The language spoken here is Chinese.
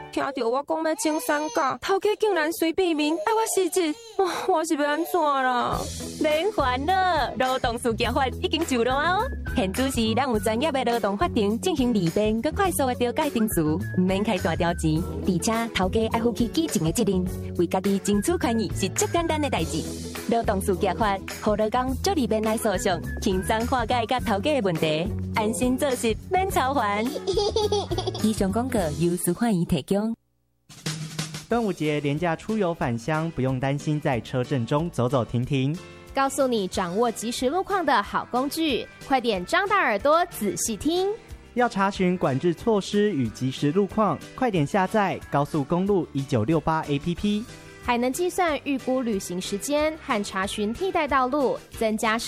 听到我讲要请产假，头家竟然随便面爱我辞职，我是要安怎啦？ 免烦恼，劳动事件法已经就了哦。现主时，咱有专业的劳动法庭进行利便佮快速的调解程序，唔免开大条钱，而且头家爱负起基层的责任，为家己争取权益是最简单的代志。劳动事件法，互劳工足利便来诉讼，轻松化解甲头家的问题，安心做事免操烦。以上广告由苏焕仪提供。 端午节连假出游返乡，不用担心在车阵中走走停停。 告诉你掌握即时路况的好工具，快点张大耳朵仔细听。 要查询管制措施与即时路况，快点下载高速公路1968 APP， 还能计算预估旅行时间和查询替代道路，增加